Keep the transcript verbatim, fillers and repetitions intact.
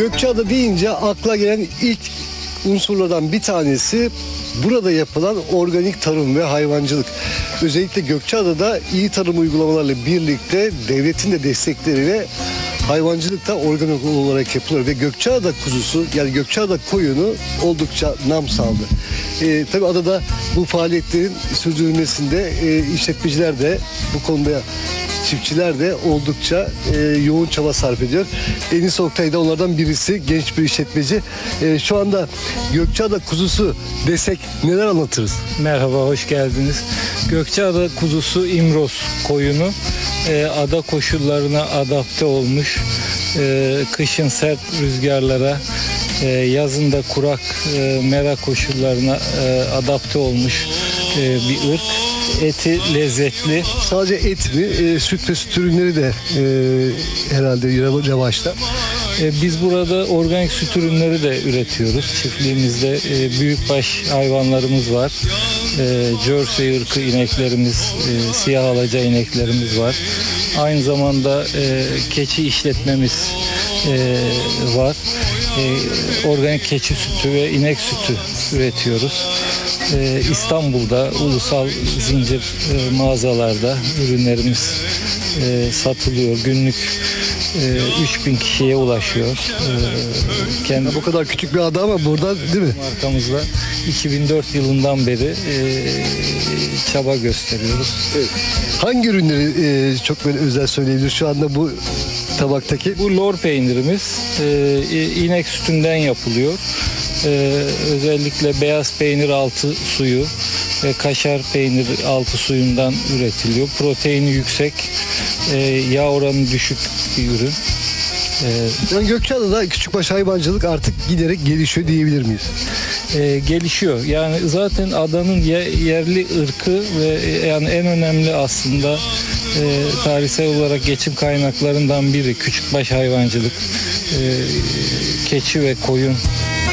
Gökçeada deyince akla gelen ilk unsurlardan bir tanesi burada yapılan organik tarım ve hayvancılık. Özellikle Gökçeada'da iyi tarım uygulamalarıyla birlikte devletin de destekleriyle hayvancılık da organik olarak yapılıyor ve Gökçeada kuzusu yani Gökçeada koyunu oldukça nam saldı. Ee, tabii adada bu faaliyetlerin sürdürülmesinde e, işletmeciler de bu konuda çiftçiler de oldukça e, yoğun çaba sarf ediyor. Enis Oktay da onlardan birisi, genç bir işletmeci. E, şu anda Gökçeada kuzusu desek neler anlatırız? Merhaba, hoş geldiniz. Gökçeada kuzusu İmroz koyunu e, ada koşullarına adapte olmuş. E, kışın sert rüzgarlara, e, yazın da kurak e, mera koşullarına e, adapte olmuş e, bir ırk. Eti lezzetli. Sadece et mi? E, süt ve süt ürünleri de e, herhalde revaçta. E, biz burada organik süt ürünleri de üretiyoruz. Çiftliğimizde e, büyükbaş hayvanlarımız var. E, Jersey ırkı ineklerimiz, e, siyah alaca ineklerimiz var. Aynı zamanda e, keçi işletmemiz e, var. E, organik keçi sütü ve inek sütü üretiyoruz. Ee, İstanbul'da ulusal zincir e, mağazalarda ürünlerimiz e, satılıyor. Günlük e, üç bin kişiye ulaşıyor. E, kendi Bu kadar küçük bir ada ama burada değil mi? markamızla iki bin dört yılından beri e, çaba gösteriyoruz. Evet. Hangi ürünleri e, çok böyle özel söyleyebilir şu anda bu tabaktaki? Bu lor peynirimiz e, inek sütünden yapılıyor. Ee, özellikle beyaz peynir altı suyu ve kaşar peynir altı suyundan üretiliyor. Proteini yüksek, e, yağ oranı düşük bir ürün. Ee, Yani Gökçeada'da küçükbaş hayvancılık artık giderek gelişiyor diyebilir miyiz? e, gelişiyor. Yani zaten adanın ye, yerli ırkı ve e, yani en önemli aslında e, tarihsel olarak geçim kaynaklarından biri küçükbaş hayvancılık. E, keçi ve koyun